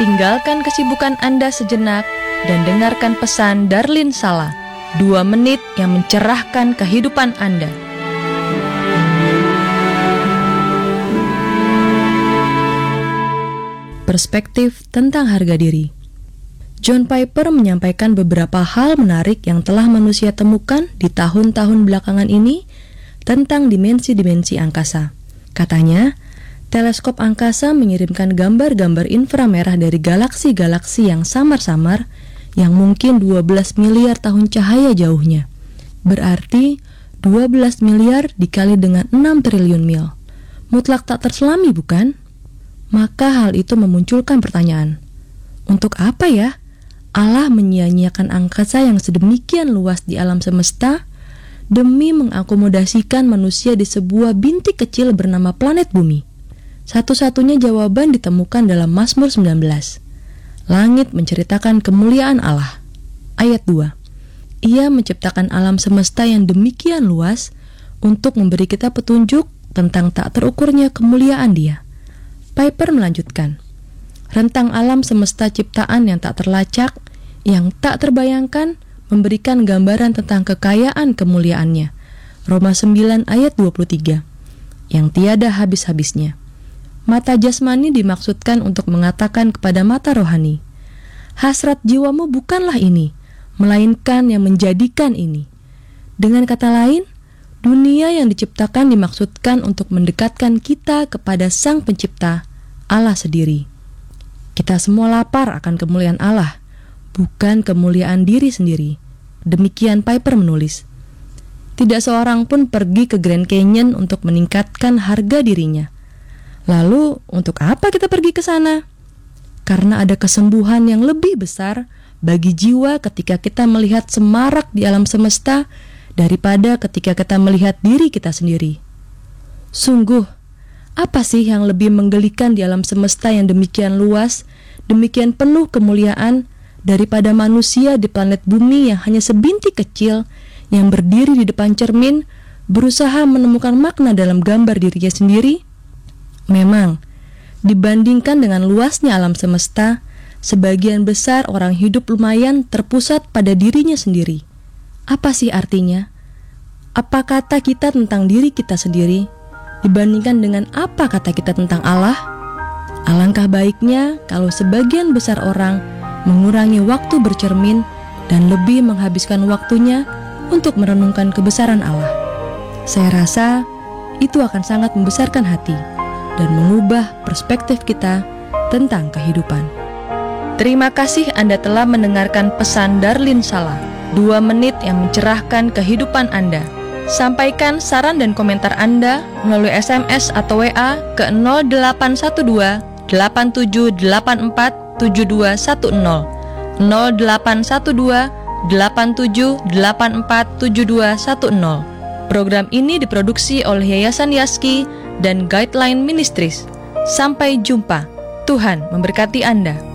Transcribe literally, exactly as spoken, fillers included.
Tinggalkan kesibukan Anda sejenak dan dengarkan pesan Darlin Sala, dua menit yang mencerahkan kehidupan Anda. Perspektif tentang harga diri. John Piper menyampaikan beberapa hal menarik yang telah manusia temukan di tahun-tahun belakangan ini tentang dimensi-dimensi angkasa. Katanya, teleskop angkasa mengirimkan gambar-gambar inframerah dari galaksi-galaksi yang samar-samar yang mungkin dua belas miliar tahun cahaya jauhnya. Berarti dua belas miliar dikali dengan enam triliun mil. Mutlak tak terselami, bukan? Maka hal itu memunculkan pertanyaan. Untuk apa ya Allah menyia-nyiakan angkasa yang sedemikian luas di alam semesta demi mengakomodasikan manusia di sebuah bintik kecil bernama planet bumi? Satu-satunya jawaban ditemukan dalam Mazmur sembilan belas. Langit menceritakan kemuliaan Allah. Ayat dua. Ia menciptakan alam semesta yang demikian luas untuk memberi kita petunjuk tentang tak terukurnya kemuliaan Dia. Piper melanjutkan, rentang alam semesta ciptaan yang tak terlacak, yang tak terbayangkan, memberikan gambaran tentang kekayaan kemuliaannya. Roma sembilan ayat dua puluh tiga. Yang tiada habis-habisnya. Mata jasmani dimaksudkan untuk mengatakan kepada mata rohani, hasrat jiwamu bukanlah ini, melainkan yang menjadikan ini. Dengan kata lain, dunia yang diciptakan dimaksudkan untuk mendekatkan kita kepada Sang Pencipta, Allah sendiri. Kita semua lapar akan kemuliaan Allah, bukan kemuliaan diri sendiri. Demikian Piper menulis. Tidak seorang pun pergi ke Grand Canyon untuk meningkatkan harga dirinya. Lalu, untuk apa kita pergi ke sana? Karena ada kesembuhan yang lebih besar bagi jiwa ketika kita melihat semarak di alam semesta daripada ketika kita melihat diri kita sendiri. Sungguh, apa sih yang lebih menggelikan di alam semesta yang demikian luas, demikian penuh kemuliaan, daripada manusia di planet bumi yang hanya sebintik kecil, yang berdiri di depan cermin, berusaha menemukan makna dalam gambar dirinya sendiri? Memang, dibandingkan dengan luasnya alam semesta, sebagian besar orang hidup lumayan terpusat pada dirinya sendiri. Apa sih artinya? Apa kata kita tentang diri kita sendiri dibandingkan dengan apa kata kita tentang Allah? Alangkah baiknya kalau sebagian besar orang mengurangi waktu bercermin dan lebih menghabiskan waktunya untuk merenungkan kebesaran Allah. Saya rasa itu akan sangat membesarkan hati dan mengubah perspektif kita tentang kehidupan. Terima kasih Anda telah mendengarkan pesan Darlin Sala, dua menit yang mencerahkan kehidupan Anda. Sampaikan saran dan komentar Anda melalui S M S atau W A ke nol delapan satu dua delapan tujuh delapan empat tujuh dua satu nol nol delapan satu dua delapan tujuh delapan empat tujuh dua satu nol. Program ini diproduksi oleh Yayasan Yaski dan Guideline Ministries. Sampai jumpa. Tuhan memberkati Anda.